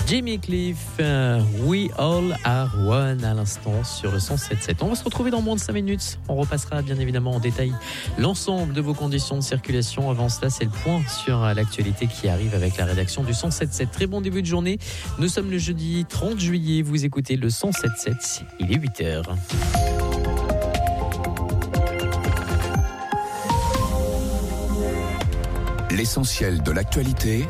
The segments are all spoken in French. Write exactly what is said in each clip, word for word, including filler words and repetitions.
Jimmy Cliff, uh, We All Are One à l'instant sur le cent sept virgule sept. On va se retrouver dans moins de cinq minutes. On repassera bien évidemment en détail l'ensemble de vos conditions de circulation. Avant cela, c'est le point sur l'actualité qui arrive avec la rédaction du cent sept virgule sept. Très bon début de journée. Nous sommes le jeudi trente juillet. Vous écoutez le cent sept virgule sept. Il est huit heures. L'essentiel de l'actualité,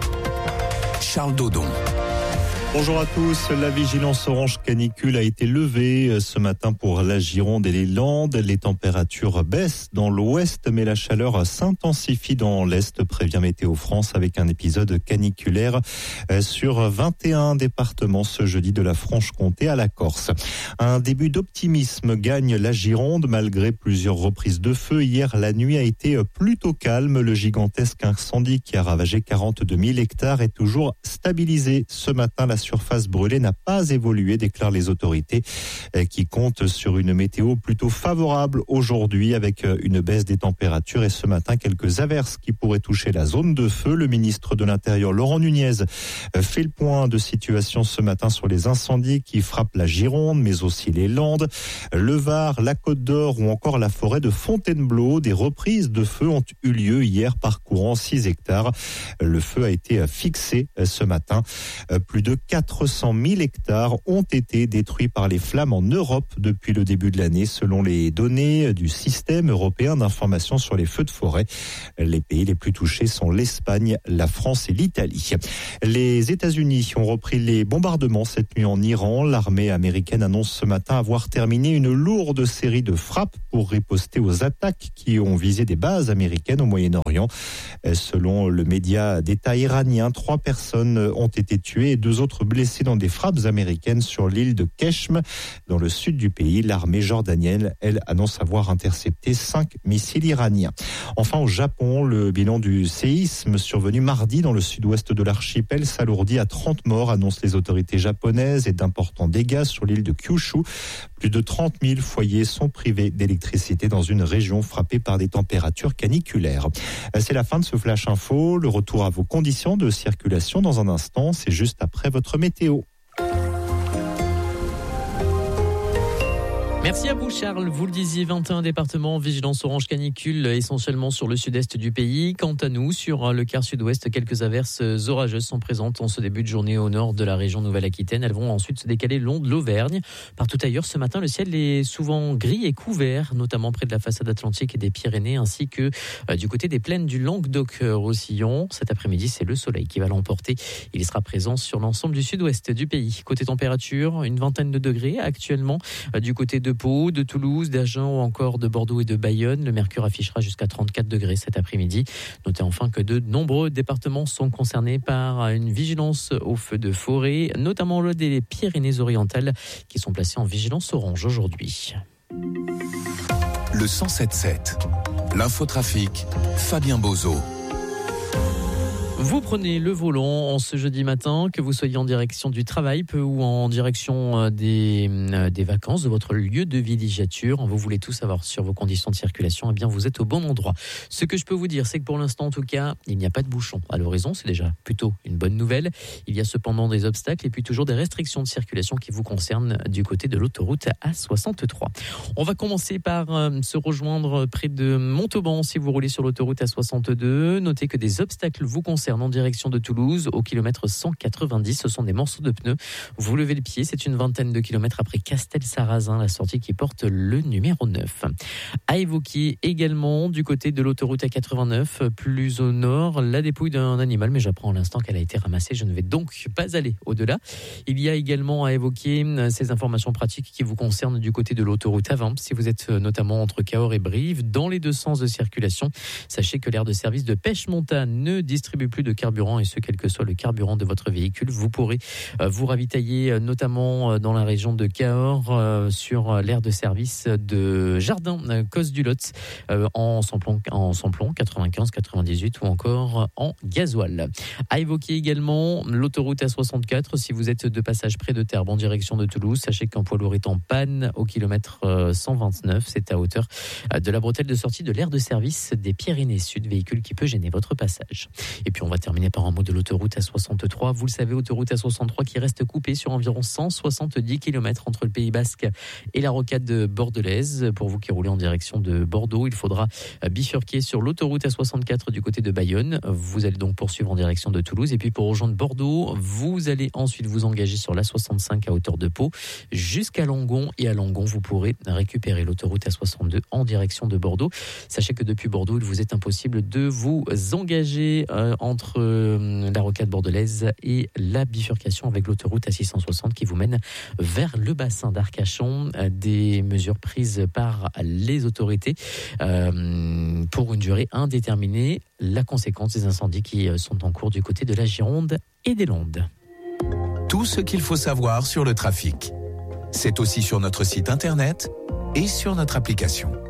Charles Dodon. Bonjour à tous. La vigilance orange canicule a été levée ce matin pour la Gironde et les Landes. Les températures baissent dans l'ouest, mais la chaleur s'intensifie dans l'est, prévient Météo France, avec un épisode caniculaire sur vingt et un départements ce jeudi, de la Franche-Comté à la Corse. Un début d'optimisme gagne la Gironde malgré plusieurs reprises de feu. Hier, la nuit a été plutôt calme. Le gigantesque incendie qui a ravagé quarante-deux mille hectares est toujours stabilisé. Ce matin, la surface brûlée n'a pas évolué, déclarent les autorités, qui comptent sur une météo plutôt favorable aujourd'hui, avec une baisse des températures et ce matin quelques averses qui pourraient toucher la zone de feu. Le ministre de l'Intérieur, Laurent Nunez, fait le point de situation ce matin sur les incendies qui frappent la Gironde, mais aussi les Landes, le Var, la Côte d'Or ou encore la forêt de Fontainebleau. Des reprises de feu ont eu lieu hier, parcourant six hectares. Le feu a été fixé ce matin. Plus de quatre cent mille hectares ont été détruits par les flammes en Europe depuis le début de l'année, selon les données du système européen d'information sur les feux de forêt. Les pays les plus touchés sont l'Espagne, la France et l'Italie. Les États-Unis ont repris les bombardements cette nuit en Iran. L'armée américaine annonce ce matin avoir terminé une lourde série de frappes pour riposter aux attaques qui ont visé des bases américaines au Moyen-Orient. Selon le média d'État iranien, trois personnes ont été tuées et deux autres blessés dans des frappes américaines sur l'île de Keshm, dans le sud du pays. L'armée jordanienne, elle, annonce avoir intercepté cinq missiles iraniens. Enfin, au Japon, le bilan du séisme survenu mardi dans le sud-ouest de l'archipel s'alourdit à trente morts, annoncent les autorités japonaises, et d'importants dégâts sur l'île de Kyushu. Plus de trente mille foyers sont privés d'électricité dans une région frappée par des températures caniculaires. C'est la fin de ce Flash Info. Le retour à vos conditions de circulation dans un instant, c'est juste après votre météo. Merci à vous Charles, vous le disiez, vingt et un départements, vigilance orange canicule essentiellement sur le sud-est du pays. Quant à nous, sur le quart sud-ouest, quelques averses orageuses sont présentes en ce début de journée au nord de la région Nouvelle-Aquitaine. Elles vont ensuite se décaler le long de l'Auvergne. Partout ailleurs, ce matin, le ciel est souvent gris et couvert, notamment près de la façade atlantique et des Pyrénées, ainsi que euh, du côté des plaines du Languedoc-Roussillon. Cet après-midi, c'est le soleil qui va l'emporter. Il sera présent sur l'ensemble du sud-ouest du pays. Côté température, une vingtaine de degrés actuellement euh, du côté de Pau, de Toulouse, d'Agen ou encore de Bordeaux et de Bayonne. Le mercure affichera jusqu'à trente-quatre degrés cet après-midi. Notez enfin que de nombreux départements sont concernés par une vigilance au feu de forêt, notamment le des Pyrénées-Orientales qui sont placés en vigilance orange aujourd'hui. Le cent sept virgule sept. L'infotrafic, Fabien Bozo. Vous prenez le volant en ce jeudi matin, que vous soyez en direction du travail ou en direction des, des vacances, de votre lieu de villégiature. Vous voulez tout savoir sur vos conditions de circulation, eh bien vous êtes au bon endroit. Ce que je peux vous dire, c'est que pour l'instant, en tout cas, il n'y a pas de bouchons à l'horizon. C'est déjà plutôt une bonne nouvelle. Il y a cependant des obstacles et puis toujours des restrictions de circulation qui vous concernent du côté de l'autoroute A soixante-trois. On va commencer par euh, se rejoindre près de Montauban si vous roulez sur l'autoroute A soixante-deux. Notez que des obstacles vous concernent en direction de Toulouse au kilomètre cent quatre-vingt-dix. Ce sont des morceaux de pneus. Vous levez le pied, c'est une vingtaine de kilomètres après Castel-Sarrazin, la sortie qui porte le numéro neuf. À évoquer également du côté de l'autoroute A quatre-vingt-neuf, plus au nord, la dépouille d'un animal, mais j'apprends à l'instant qu'elle a été ramassée. Je ne vais donc pas aller au-delà. Il y a également à évoquer ces informations pratiques qui vous concernent du côté de l'autoroute A vingt. Si vous êtes notamment entre Cahors et Brive, dans les deux sens de circulation, sachez que l'aire de service de Pêche-Montagne ne distribue plus de carburant, et ce quel que soit le carburant de votre véhicule. Vous pourrez euh, vous ravitailler euh, notamment euh, dans la région de Cahors euh, sur euh, l'aire de service de Jardin euh, Cos du Lot euh, en samplon, en samplon quatre-vingt-quinze quatre-vingt-dix-huit ou encore en gasoil. À évoquer également l'autoroute A soixante-quatre si vous êtes de passage près de Terrebonne en direction de Toulouse. Sachez qu'un poids lourd est en panne au kilomètre euh, cent vingt-neuf. C'est à hauteur euh, de la bretelle de sortie de l'aire de service des Pyrénées Sud, véhicule qui peut gêner votre passage. Et puis on on va terminer par un mot de l'autoroute A soixante-trois. Vous le savez, autoroute A soixante-trois qui reste coupée sur environ cent soixante-dix kilomètres entre le Pays Basque et la rocade bordelaise. Pour vous qui roulez en direction de Bordeaux, il faudra bifurquer sur l'autoroute A soixante-quatre du côté de Bayonne. Vous allez donc poursuivre en direction de Toulouse. Et puis pour rejoindre Bordeaux, vous allez ensuite vous engager sur l'A soixante-cinq à hauteur de Pau jusqu'à Langon. Et à Langon, vous pourrez récupérer l'autoroute A soixante-deux en direction de Bordeaux. Sachez que depuis Bordeaux, il vous est impossible de vous engager euh, entre euh, la rocade bordelaise et la bifurcation avec l'autoroute A six cent soixante qui vous mène vers le bassin d'Arcachon. Euh, des mesures prises par les autorités euh, pour une durée indéterminée. La conséquence des incendies qui sont en cours du côté de la Gironde et des Landes. Tout ce qu'il faut savoir sur le trafic. C'est aussi sur notre site internet et sur notre application.